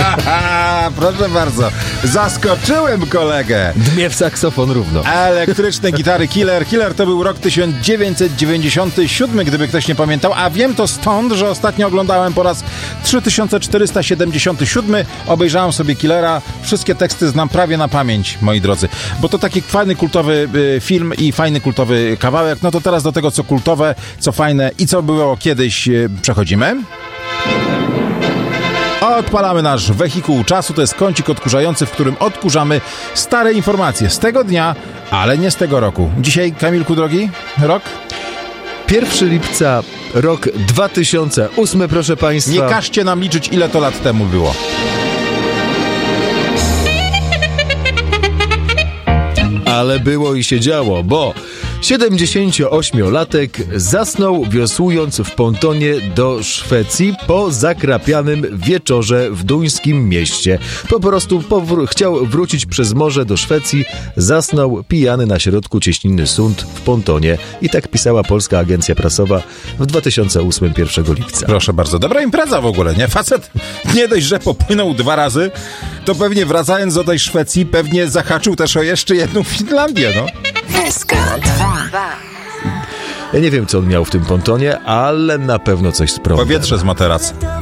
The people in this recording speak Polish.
Proszę bardzo, zaskoczyłem kolegę. Dmie w saksofon równo. Elektryczne gitary Killer. Killer to był rok 1997, gdyby ktoś nie pamiętał, a wiem to stąd, że ostatnio oglądałem po raz 3477. Obejrzałem sobie Killera. Wszystkie teksty znam prawie na pamięć, moi drodzy. Bo to taki fajny, kultowy film i fajny, kultowy kawałek. No to teraz do tego, co kultowe, co fajne i co było kiedyś, przechodzimy. Odpalamy nasz wehikuł czasu, to jest kącik odkurzający, w którym odkurzamy stare informacje z tego dnia, ale nie z tego roku. Dzisiaj, Kamilku drogi, rok? 1 lipca, rok 2008, proszę Państwa. Nie każcie nam liczyć, ile to lat temu było. Ale było i się działo, bo 78-latek zasnął wiosłując w pontonie do Szwecji po zakrapianym wieczorze w duńskim mieście. Po prostu chciał wrócić przez morze do Szwecji, zasnął pijany na środku cieśniny Sund w pontonie. I tak pisała polska agencja prasowa w 2008, 1 lipca. Proszę bardzo, dobra impreza w ogóle, nie? Facet nie dość, że popłynął 2 razy, to pewnie wracając do tej Szwecji, pewnie zahaczył też o jeszcze jedną Finlandię, no. Ja nie wiem, co on miał w tym pontonie, ale na pewno coś sprawdzał. Powietrze z materacy.